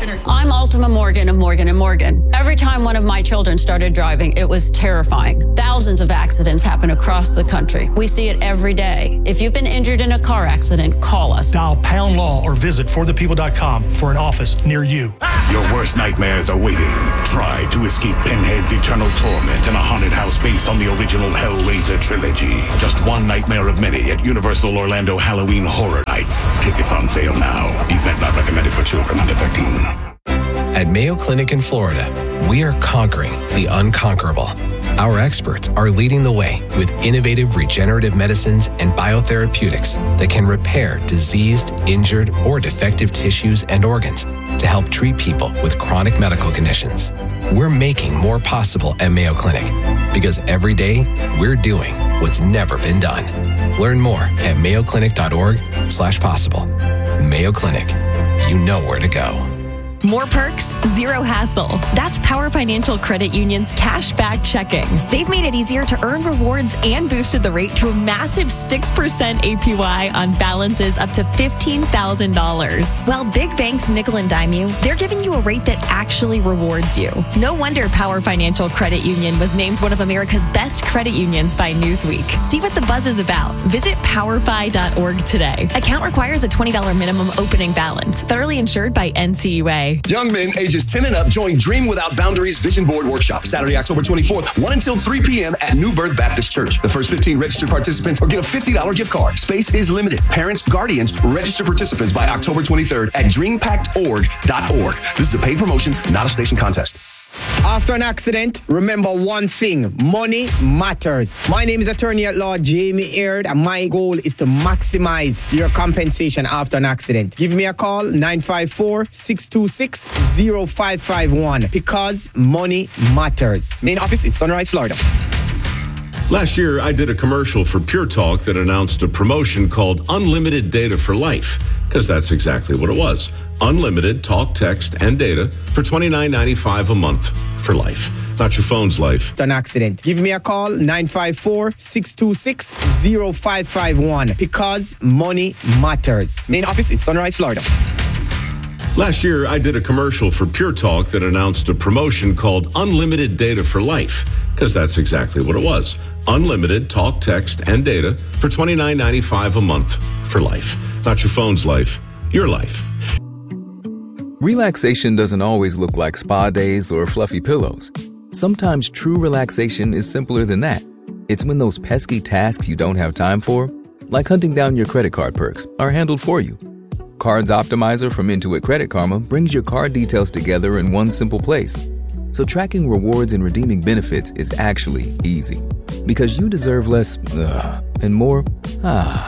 listeners. I'm Ultima Morgan of Morgan & Morgan. Every time one of my children started driving, it was terrifying. Thousands of accidents happen across the country. We see it every day. If you've been injured in a car accident, call us. Dial pound law or visit forthepeople.com for an office near you. Your worst nightmares are waiting. Try to escape Pinhead's eternal torment in a haunted house based on the original Hellraiser trilogy. Just one nightmare of many at Universal Orlando Halloween Horror Nights. Tickets on sale now. Event not recommended for children under 13. At Mayo Clinic in Florida, we are conquering the unconquerable. Our experts are leading the way with innovative regenerative medicines and biotherapeutics that can repair diseased, injured, or defective tissues and organs to help treat people with chronic medical conditions. We're making more possible at Mayo Clinic because every day we're doing what's never been done. Learn more at mayoclinic.org/possible. Mayo Clinic, you know where to go. More perks, zero hassle. That's Power Financial Credit Union's Cashback Checking. They've made it easier to earn rewards and boosted the rate to a massive 6% APY on balances up to $15,000. While big banks nickel and dime you, they're giving you a rate that actually rewards you. No wonder Power Financial Credit Union was named one of America's best credit unions by Newsweek. See what the buzz is about. Visit powerfi.org today. Account requires a $20 minimum opening balance. Thoroughly insured by NCUA. Young men ages 10 and up join Dream Without Boundaries Vision Board Workshop Saturday, October 24th, 1 until 3 p.m. at New Birth Baptist Church. The first 15 registered participants will get a $50 gift card. Space is limited. Parents, guardians, register participants by October 23rd at dreampactorg.org. This is a paid promotion, not a station contest. After an accident, remember one thing: money matters. My name is attorney at law Jamie Aird, and my goal is to maximize your compensation after an accident. Give me a call, 954-626-0551, because money matters. Main office in Sunrise, Florida. Last year, I did a commercial for Pure Talk that announced a promotion called Unlimited Data for Life, because that's exactly what it was. Unlimited talk, text, and data for $29.95 a month for life. Not your phone's life. An accident. Give me a call, 954-626-0551, because money matters. Main office in Sunrise, Florida. Last year, I did a commercial for Pure Talk that announced a promotion called Unlimited Data for Life, because that's exactly what it was. Unlimited talk, text, and data for $29.95 a month for life. Not your phone's life, your life. Relaxation doesn't always look like spa days or fluffy pillows. Sometimes true relaxation is simpler than that. It's when those pesky tasks you don't have time for, like hunting down your credit card perks, are handled for you. Cards Optimizer from Intuit Credit Karma brings your card details together in one simple place. So tracking rewards and redeeming benefits is actually easy. Because you deserve less and more